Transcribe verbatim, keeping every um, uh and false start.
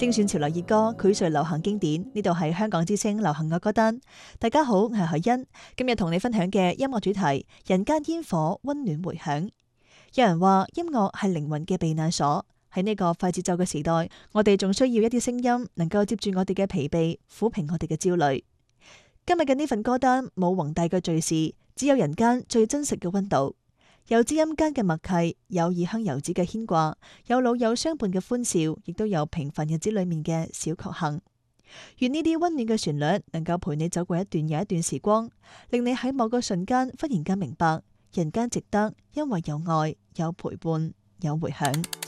精選潮流熱歌，薈萃流行經典。呢度係香港之聲流行樂歌單。大家好，我係海欣，今日同你分享嘅音樂主題《人間煙火》，溫暖回響。有人話音樂係靈魂嘅避難所，喺呢個快節奏嘅時代，我哋仲需要一啲聲音，能夠接住我哋嘅疲憊，撫平我哋嘅焦慮。今日嘅呢份歌單冇宏大嘅敘事，只有人間最真實嘅溫度。有知音間嘅默契，有異鄉遊子嘅牽掛，有老友相伴嘅歡笑，亦都有平凡日子裏面嘅小確幸。願呢啲溫暖嘅旋律能夠陪你走過一段又一段時光，令你喺某個瞬間忽然間明白，人間值得，因為有愛、有陪伴、有回響。